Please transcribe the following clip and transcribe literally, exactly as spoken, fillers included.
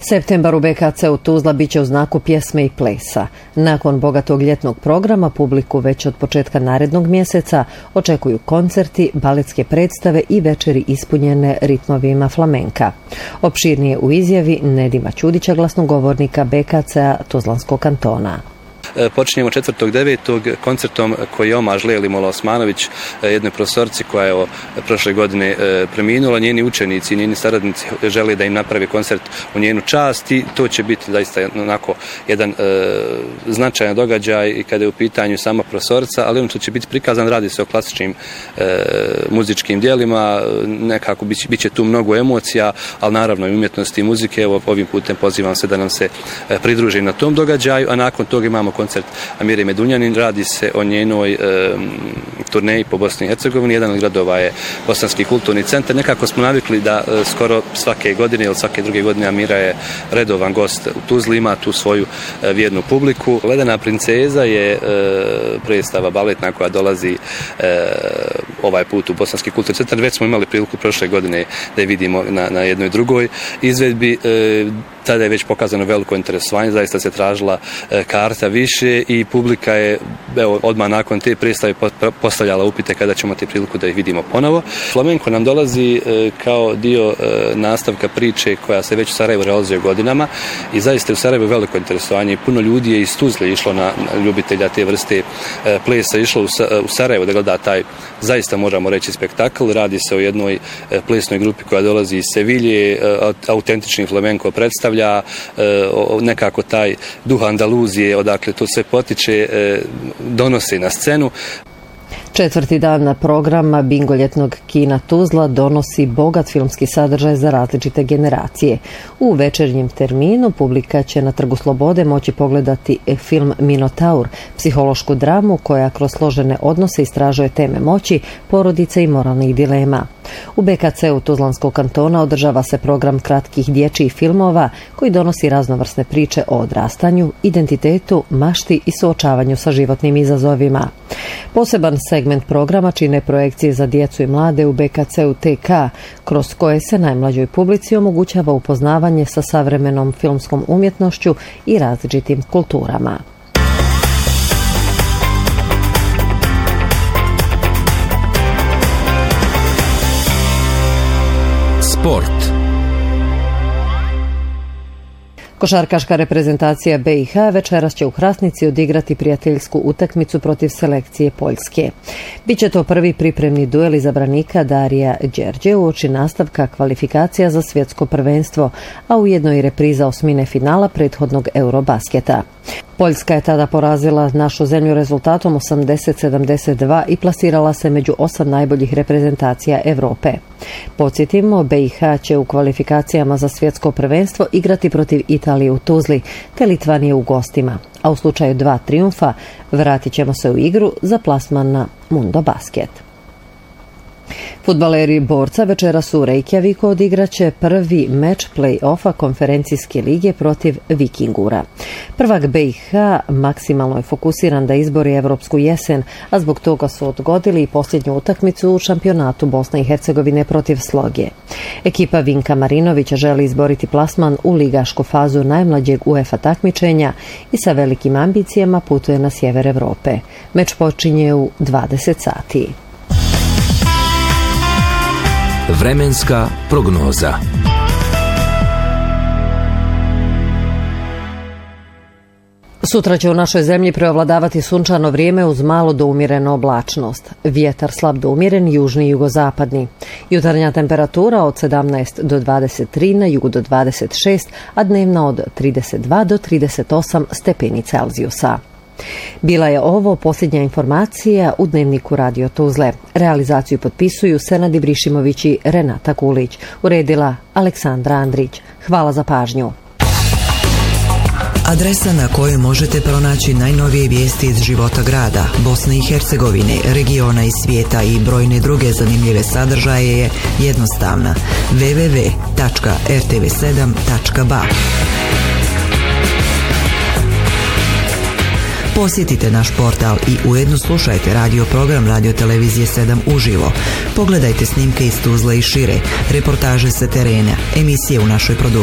Septembar u B K C u Tuzla biće u znaku pjesme i plesa. Nakon bogatog ljetnog programa publiku već od početka narednog mjeseca očekuju koncerti, baletske predstave i večeri ispunjene ritmovima flamenka. Opširnije u izjavi Nedima Ćudića, glasnogovornika B K C-a Tuzlanskog kantona. Počinjemo četvrtog devetog koncertom koji je omaž Leli Mola Osmanović, jednoj profesorci koja je prošle godine preminula. Njeni učenici i njeni saradnici žele da im napravi koncert u njenu čast i to će biti zaista onako jedan e, značajan događaj i kada je u pitanju sama profesorca, ali ono što će biti prikazan, radi se o klasičnim e, muzičkim dijelima, nekako bit će, bit će tu mnogo emocija, ali naravno i umjetnosti i muzike. Evo, ovim putem pozivam se da nam se pridruži na tom događaju, a nakon toga imamo koncert Amire Medunjanin. Radi se o njenoj e, turneji po Bosni i Hercegovini. Jedan od gradova je Bosanski kulturni centar. Nekako smo navikli da e, skoro svake godine ili svake druge godine Amira je redovan gost u Tuzli, ima tu svoju e, vjernu publiku. Ledena princeza je e, predstava baletna koja dolazi e, ovaj put u Bosanski kulturni centar. Već smo imali priliku prošle godine da je vidimo na, na jednoj drugoj izvedbi. E, tada je već pokazano veliko interesovanje, zaista se tražila e, karta više i publika je evo, odmah nakon te predstave postavljala upite kada ćemo te priliku da ih vidimo ponovo. Flamenko nam dolazi e, kao dio e, nastavka priče koja se već u Sarajevu realizuje godinama i zaista u Sarajevu veliko interesovanje. Puno ljudi je iz Tuzle išlo na, na ljubitelja te vrste e, plesa, išlo u, u Sarajevo da gleda taj, zaista možemo reći, spektakl. Radi se o jednoj e, plesnoj grupi koja dolazi iz Sevilje, e, autentični flamenko predstavlja nekako taj duh Andaluzije, odakle to sve potiče, donosi na scenu. Četvrti dan programa Bingo ljetnog kina Tuzla donosi bogat filmski sadržaj za različite generacije. U večernjem terminu publika će na Trgu Slobode moći pogledati film Minotaur, psihološku dramu koja kroz složene odnose istražuje teme moći, porodice i moralnih dilema. U B K C-u Tuzlanskog kantona održava se program kratkih dječjih filmova koji donosi raznovrsne priče o odrastanju, identitetu, mašti i suočavanju sa životnim izazovima. Poseban segment programa čine projekcije za djecu i mlade u B K C-u T K, kroz koje se najmlađoj publici omogućava upoznavanje sa savremenom filmskom umjetnošću i različitim kulturama. Sport. Košarkaška reprezentacija B i H večeras će u Hrasnici odigrati prijateljsku utakmicu protiv selekcije Poljske. Biće to prvi pripremni duel izabranika Darija Đerđe uoči nastavka kvalifikacija za svjetsko prvenstvo, a ujedno i repriza osmine finala prethodnog Eurobasketa. Poljska je tada porazila našu zemlju rezultatom osamdeset sedamdeset dva i plasirala se među osam najboljih reprezentacija Europe. Podsjetimo, B i H će u kvalifikacijama za svjetsko prvenstvo igrati protiv Italije u Tuzli, te Litvanije u gostima, a u slučaju dva trijumfa vratit ćemo se u igru za plasman na Mundo Basket. Fudbaleri Borca večeras u Reykjaviku odigraće prvi meč play-offa konferencijske lige protiv Vikingura. Prvak B i H maksimalno je fokusiran da izbori evropsku jesen, a zbog toga su odgodili i posljednju utakmicu u šampionatu Bosne i Hercegovine protiv Sloge. Ekipa Vinka Marinovića želi izboriti plasman u ligašku fazu najmlađeg UEFA takmičenja i sa velikim ambicijama putuje na sjever Evrope. Meč počinje u dvadeset sati. Vremenska prognoza. Sutra će u našoj zemlji preovladavati sunčano vrijeme uz malo do umjerenu oblačnost. Vjetar slab do umjeren, južni i jugozapadni. Jutarnja temperatura od sedamnaest do dvadeset tri, na jugu do dvadeset šest, a dnevna od trideset dva do trideset osam stepeni Celzijusa. Bila je ovo posljednja informacija u Dnevniku Radio Tuzle. Realizaciju potpisuju Senad Ibrišimović i Renata Kulić. Uredila Aleksandra Andrić. Hvala za pažnju. Adresa na kojoj možete pronaći najnovije vijesti iz života grada, Bosne i Hercegovine, regiona i svijeta i brojne druge zanimljive sadržaje je jednostavna: w w w tačka r t v sedam tačka b a. Posjetite naš portal i ujedno slušajte radio program Radio Televizije sedam uživo. Pogledajte snimke iz Tuzle i šire, reportaže sa terena, emisije u našoj produkciji.